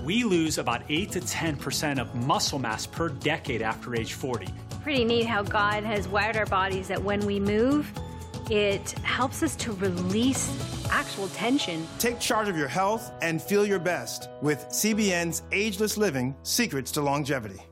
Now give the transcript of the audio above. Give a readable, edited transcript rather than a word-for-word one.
we lose about 8 to 10% of muscle mass per decade after age 40. Pretty neat how God has wired our bodies that when we move, it helps us to release actual tension. Take charge of your health and feel your best with CBN's Ageless Living: Secrets to Longevity.